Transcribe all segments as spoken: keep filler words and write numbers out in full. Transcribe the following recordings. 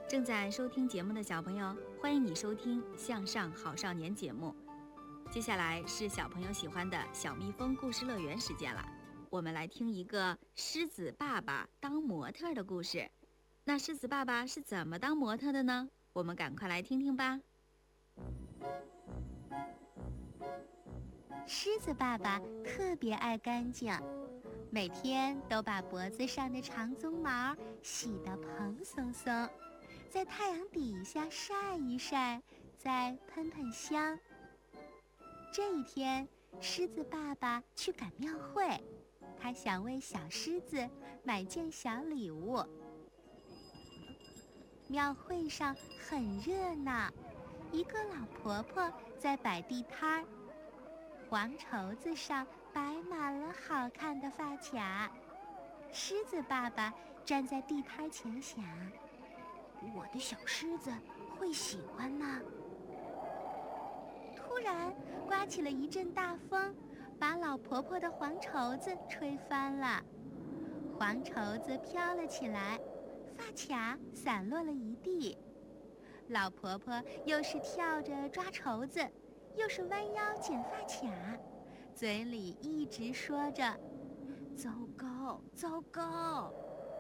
正在收听节目的小朋友，欢迎你收听《向上好少年》节目。接下来是小朋友喜欢的小蜜蜂故事乐园时间了，我们来听一个狮子爸爸当模特的故事。那狮子爸爸是怎么当模特的呢？我们赶快来听听吧。 狮子爸爸特别爱干净，每天都把脖子上的长鬃毛洗得蓬松松，在太阳底下晒一晒，再喷喷香。这一天，狮子爸爸去赶庙会，他想为小狮子买件小礼物。庙会上很热闹，一个老婆婆在摆地摊儿，黄绸子上摆满了好看的发卡。狮子爸爸站在地摊前想，我的小狮子会喜欢吗？突然刮起了一阵大风，把老婆婆的黄绸子吹翻了，黄绸子飘了起来，发卡散落了一地。老婆婆又是跳着抓绸子，又是弯腰捡发卡，嘴里一直说着糟糕糟糕。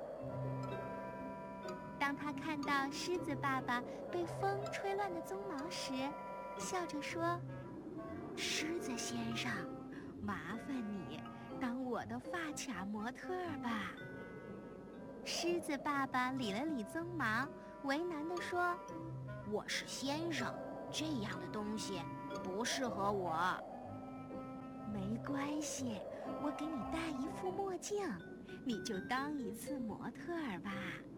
当她看到狮子爸爸被风吹乱的鬃毛时，笑着说，狮子先生，麻烦你当我的发卡模特吧。狮子爸爸理了理鬃毛，为难地说，我是先生，这样的东西不适合我。没关系，我给你戴一副墨镜，你就当一次模特吧。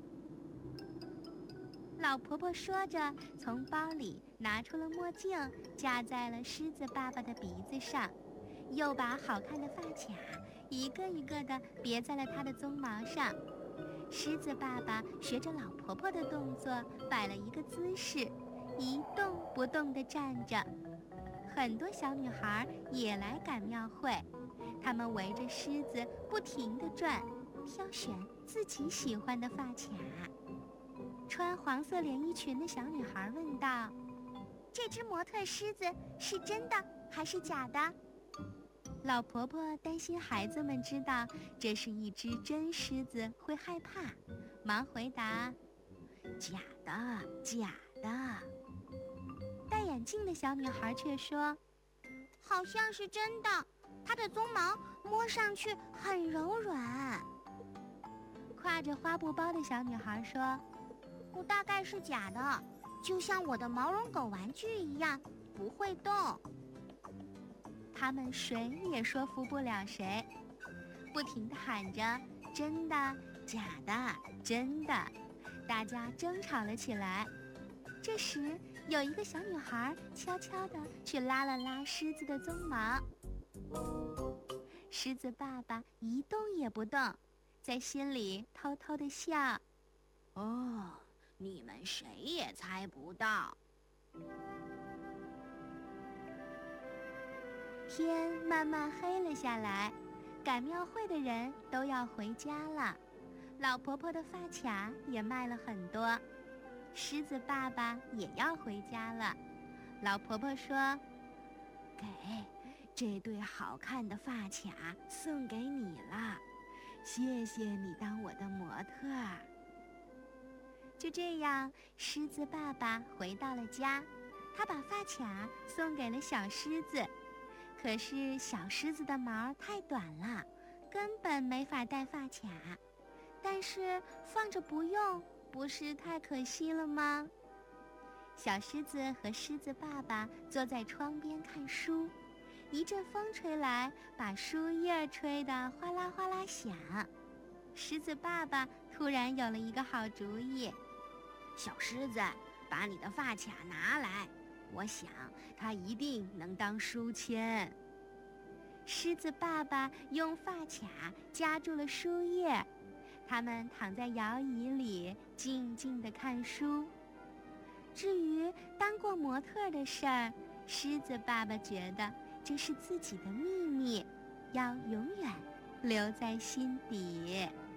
老婆婆说着，从包里拿出了墨镜，架在了狮子爸爸的鼻子上，又把好看的发卡一个一个地别在了他的鬃毛上。狮子爸爸学着老婆婆的动作，摆了一个姿势，一动不动地站着。很多小女孩也来赶庙会，她们围着狮子不停地转，挑选自己喜欢的发卡。穿黄色连衣裙的小女孩问道，这只模特狮子是真的还是假的？老婆婆担心孩子们知道这是一只真狮子会害怕，忙回答，假的假的。戴眼镜的小女孩却说，好像是真的，它的鬃毛摸上去很柔软。挎着花布包的小女孩说，我大概是假的，就像我的毛绒狗玩具一样，不会动。他们谁也说服不了谁，不停地喊着真的假的真的，大家争吵了起来。这时有一个小女孩悄悄地去拉了拉狮子的鬃毛，狮子爸爸一动也不动，在心里偷偷地笑，哦，你们谁也猜不到。天慢慢黑了下来，赶庙会的人都要回家了，老婆婆的发卡也卖了很多，狮子爸爸也要回家了。老婆婆说，给，这对好看的发卡送给你了，谢谢你当我的模特。就这样，狮子爸爸回到了家，他把发卡送给了小狮子。可是小狮子的毛太短了，根本没法戴发卡，但是放着不用，不是太可惜了吗？小狮子和狮子爸爸坐在窗边看书，一阵风吹来，把书叶吹得哗啦哗啦响。狮子爸爸突然有了一个好主意，小狮子，把你的发卡拿来，我想它一定能当书签。狮子爸爸用发卡夹住了书页，他们躺在摇椅里静静地看书。至于当过模特的事儿，狮子爸爸觉得这是自己的秘密，要永远留在心底。